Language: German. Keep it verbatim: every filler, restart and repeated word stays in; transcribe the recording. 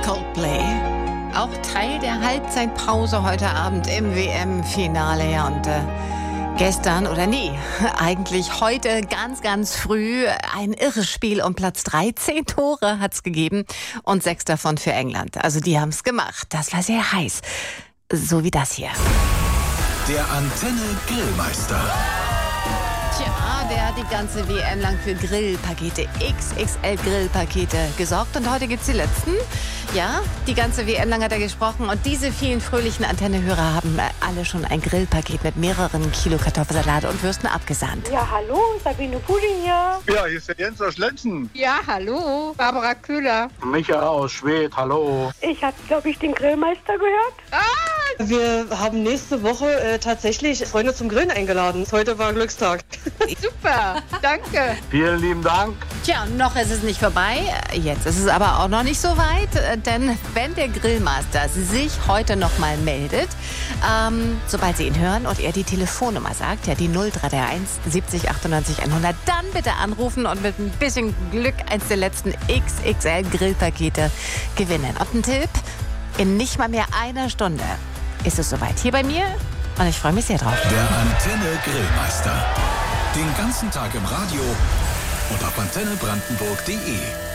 Coldplay. Auch Teil der Halbzeitpause heute Abend im W M-Finale. Ja, und äh, gestern, oder nee, eigentlich heute ganz, ganz früh ein irres Spiel um Platz drei. Zehn Tore hat's gegeben und sechs davon für England. Also die haben's gemacht. Das war sehr heiß. So wie das hier. Der Antenne Grillmeister. Tja, der hat die ganze W M lang für Grillpakete, X X L-Grillpakete gesorgt. Und heute gibt's die letzten. Ja, die ganze W M lang hat er gesprochen. Und diese vielen fröhlichen Antenne-Hörer haben alle schon ein Grillpaket mit mehreren Kilo Kartoffelsalat und Würsten abgesandt. Ja, hallo, Sabine Puding hier. Ja, hier ist der Jens aus Lenzen. Ja, hallo, Barbara Köhler. Michael aus Schwedt, hallo. Ich habe, glaube ich, den Grillmeister gehört. Ah! Wir haben nächste Woche äh, tatsächlich Freunde zum Grillen eingeladen. Heute war Glückstag. Super, danke. Vielen lieben Dank. Tja, noch ist es nicht vorbei. Jetzt ist es aber auch noch nicht so weit. Denn wenn der Grillmaster sich heute noch mal meldet, ähm, sobald Sie ihn hören und er die Telefonnummer sagt, ja die null drei drei eins siebzig achtundneunzig hundert, dann bitte anrufen und mit ein bisschen Glück eins der letzten X X L-Grillpakete gewinnen. Und ein Tipp, in nicht mal mehr einer Stunde ist es soweit hier bei mir und ich freue mich sehr drauf. Der Antenne Grillmeister. Den ganzen Tag im Radio und auf antenne brandenburg punkt de.